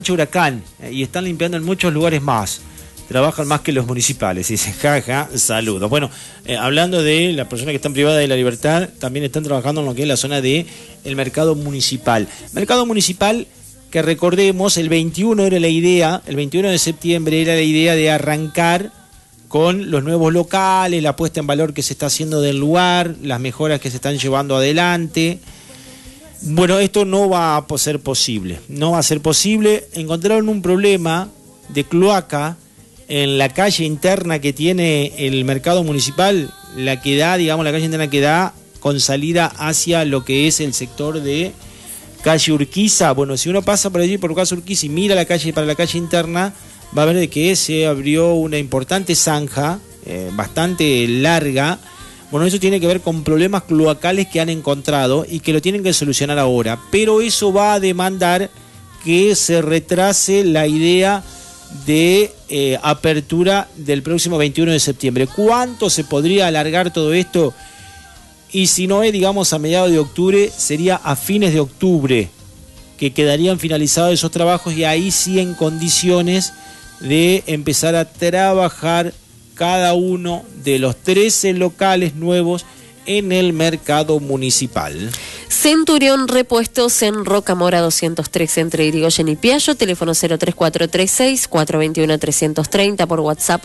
Huracán y están limpiando en muchos lugares más. Trabajan más que los municipales. Y dicen, jaja, saludos. Bueno, hablando de las personas que están privadas de la libertad, también están trabajando en lo que es la zona de el mercado municipal. Mercado municipal que recordemos, el 21 era la idea, el 21 de septiembre era la idea de arrancar con los nuevos locales, la puesta en valor que se está haciendo del lugar, las mejoras que se están llevando adelante. Bueno, esto no va a ser posible, no va a ser posible. Encontraron un problema de cloaca en la calle interna que tiene el mercado municipal, la que da, digamos, la calle interna que da con salida hacia lo que es el sector de calle Urquiza. Bueno, si uno pasa por allí, por calle Urquiza, y mira la calle para la calle interna, va a ver de que se abrió una importante zanja, bastante larga. Bueno, eso tiene que ver con problemas cloacales que han encontrado y que lo tienen que solucionar ahora. Pero eso va a demandar que se retrase la idea de apertura del próximo 21 de septiembre. ¿Cuánto se podría alargar todo esto? Y si no es, digamos, a mediados de octubre, sería a fines de octubre que quedarían finalizados esos trabajos y ahí sí en condiciones de empezar a trabajar cada uno de los 13 locales nuevos en el mercado municipal. Centurión Repuestos en Rocamora 203 entre Irigoyen y Piallo, teléfono 03436-421-330, por WhatsApp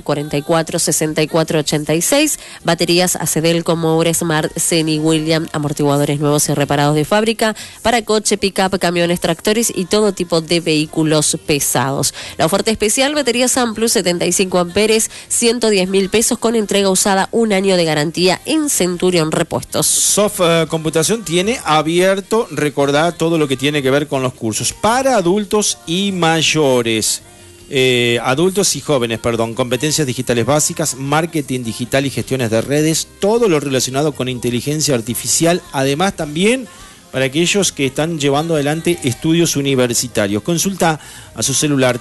446486, baterías Acedel como Smart, Ceni, William, amortiguadores nuevos y reparados de fábrica para coche, pick-up, camiones, tractores y todo tipo de vehículos pesados. La oferta especial, baterías Amplus 75 amperes, 110.000 pesos con entrega usada, 1 año de garantía en Centurión Repuestos. Soft Computación tiene abierto, recordad, todo lo que tiene que ver con los cursos para adultos y mayores, adultos y jóvenes, competencias digitales básicas, marketing digital y gestiones de redes, todo lo relacionado con inteligencia artificial, además también para aquellos que están llevando adelante estudios universitarios. Consulta a su celular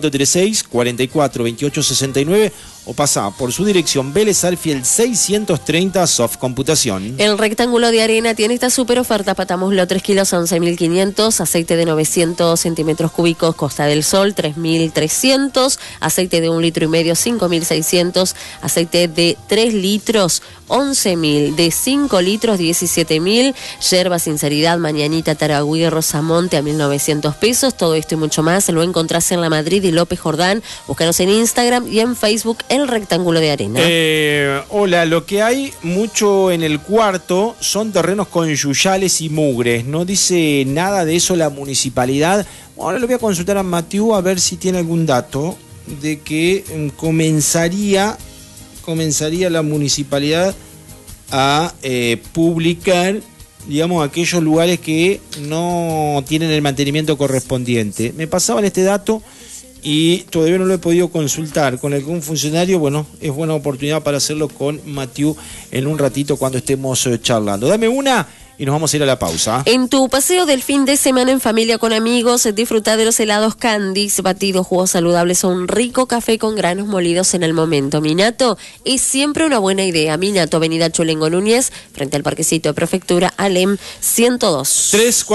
3436-442869 o pasa por su dirección Vélez Arfield 630 Soft Computación. El Rectángulo de Arena tiene esta super oferta: patamuslo 3 kilos 11.500, aceite de 900 centímetros cúbicos Costa del Sol 3.300, aceite de 1,5 litros 5.600, aceite de 3 litros 11.000, de 5 litros 17.000, yerba Sinceridad, Mañanita, Taragüí, Rosamonte a 1.900 pesos. Todo esto y mucho más lo encontrás en La Madrid y López Jordán. Búscanos en Instagram y en Facebook, El Rectángulo de Arena. Hola, lo que hay mucho en el cuarto son terrenos con yuyales y mugres. No dice nada de eso la municipalidad. Ahora le voy a consultar a Mathieu a ver si tiene algún dato de que comenzaría la municipalidad a publicar, digamos, aquellos lugares que no tienen el mantenimiento correspondiente. Me pasaban este dato y todavía no lo he podido consultar con algún funcionario. Bueno, es buena oportunidad para hacerlo con Mathieu en un ratito cuando estemos charlando. Dame una y nos vamos a ir a la pausa. En tu paseo del fin de semana en familia con amigos, disfruta de los helados Candies, batidos, jugos saludables o un rico café con granos molidos en el momento. Minato es siempre una buena idea. Minato, avenida Chulengo Núñez, frente al parquecito de Prefectura, Alem 102.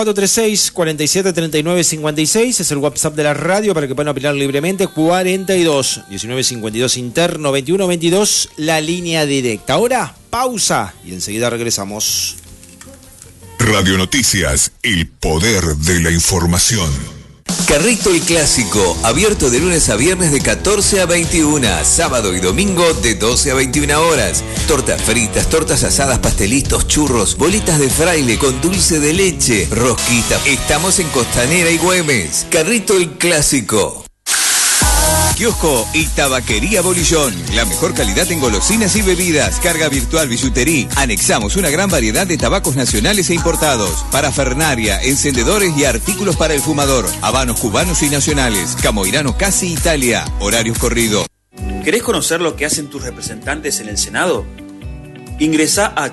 3436-473956 es el WhatsApp de la radio para que puedan opinar libremente. 42-1952 interno, 21-22 la línea directa. Ahora, pausa y enseguida regresamos. Radio Noticias, el poder de la información. Carrito el Clásico, abierto de lunes a viernes de 14 a 21, sábado y domingo de 12 a 21 horas. Tortas fritas, tortas asadas, pastelitos, churros, bolitas de fraile con dulce de leche, rosquita. Estamos en Costanera y Güemes. Carrito el Clásico. Kiosco y Tabaquería Bolillón. La mejor calidad en golosinas y bebidas. Carga virtual, billutería. Anexamos una gran variedad de tabacos nacionales e importados. Parafernaria, encendedores y artículos para el fumador. Habanos cubanos y nacionales. Camoirano Casi Italia. Horarios corridos. ¿Querés conocer lo que hacen tus representantes en el Senado? Ingresá a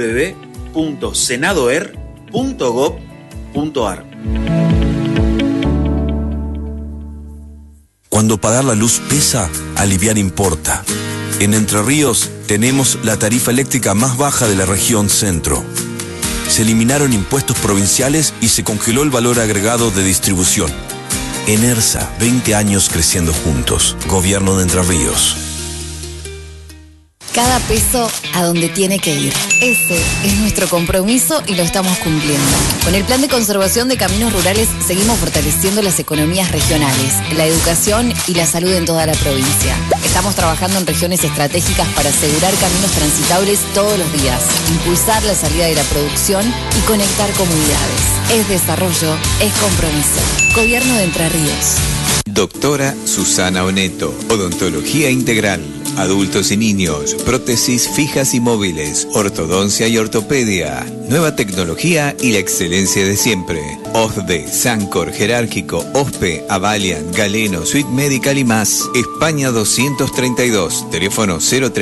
www.senadoer.gov.ar. Cuando pagar la luz pesa, aliviar importa. En Entre Ríos tenemos la tarifa eléctrica más baja de la región centro. Se eliminaron impuestos provinciales y se congeló el valor agregado de distribución. Enersa, 20 años creciendo juntos. Gobierno de Entre Ríos. Cada peso a donde tiene que ir. Ese es nuestro compromiso y lo estamos cumpliendo. Con el Plan de Conservación de Caminos Rurales seguimos fortaleciendo las economías regionales, la educación y la salud en toda la provincia. Estamos trabajando en regiones estratégicas para asegurar caminos transitables todos los días, impulsar la salida de la producción y conectar comunidades. Es desarrollo, es compromiso. Gobierno de Entre Ríos. Doctora Susana Oneto, odontología integral, adultos y niños, prótesis fijas y móviles, ortodoncia y ortopedia, nueva tecnología y la excelencia de siempre. OSDE, Sancor, Jerárquico, OSPE, Avalian, Galeno, Suite Medical y más. España 232, teléfono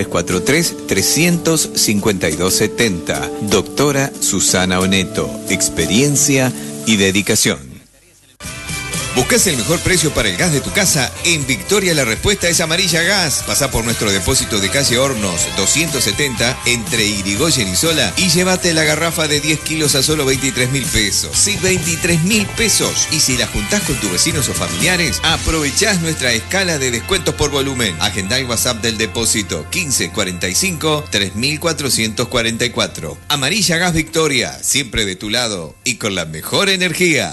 0343-352-70. Doctora Susana Oneto, experiencia y dedicación. ¿Buscas el mejor precio para el gas de tu casa? En Victoria la respuesta es Amarilla Gas. Pasá por nuestro depósito de calle Hornos 270 entre Irigoyen y Sola y llévate la garrafa de 10 kilos a solo 23.000 pesos. Sí, 23.000 pesos. Y si la juntás con tus vecinos o familiares, aprovechás nuestra escala de descuentos por volumen. Agendá el WhatsApp del depósito 1545 3444. Amarilla Gas Victoria, siempre de tu lado y con la mejor energía.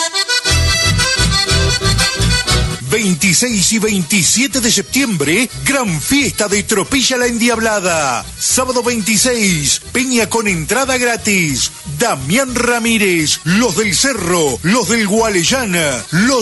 26 y 27 de septiembre, gran fiesta de Tropilla la Endiablada. Sábado 26, peña con entrada gratis. Damián Ramírez, los del Cerro, los del Gualeyana, los